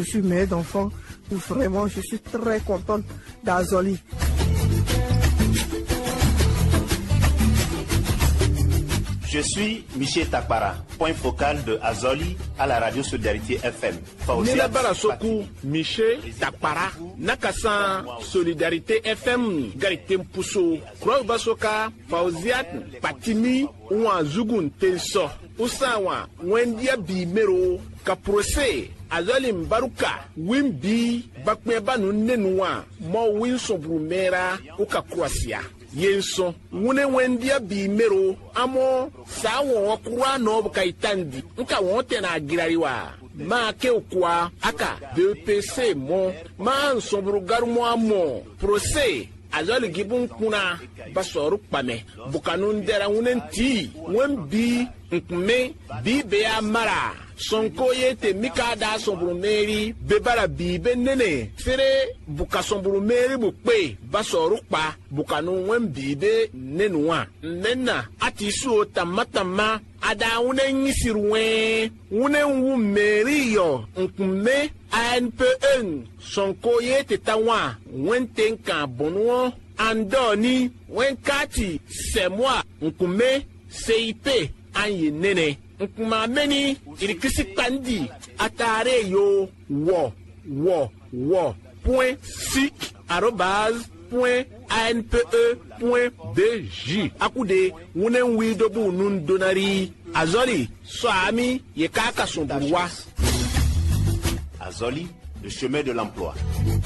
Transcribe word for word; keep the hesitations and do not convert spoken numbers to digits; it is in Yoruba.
je suis mère d'enfants. Vraiment, je suis très contente d'Azoli. Je suis Michel Takpara, point focal de Azoli à la radio Solidarité F M. Nila Barasoku, Michel Takpara, Nakasa Solidarité F M, Garité Mpuso, Kroy Basoka, Fauziat, Patimi, Ouan Zugun Telso, Usawa, Wendia Bimero, Kaprose, Azoli Mbaruka, Wimbi, Bakmeba Nunenwa, Mo Wilson Brumera, Uka Kroasia. Yenson, wune wendia bi mero, amo, sa wakura no kaitandi, nka wote na agirariwa. Ma ke ukwa, aka, B P C mo, ma nsobru garumo amo, prose, azali gibun kuna, basoru pame, bukanun dera wunen ti, wen bi, nkme, bi bea mara. Sonko yete mikada somburu meri bebara bibe nene fere buka somburu meri bukpe basoru pa bukanu wen bibe nenwa nena atisu tamatama ada une nyisirwe une wu meri yo nkume A N P N sonko yete tawa wen tenka bonwo andoni wen kati semwa nkume C I P anye nene nkuma meni irikisi pandi atare yo wo wo wo point sic arobase point anpe point bj akude wunen widobu nun donari Azoli so ami ye kaka somburwa Azoli, le chemin de l'emploi.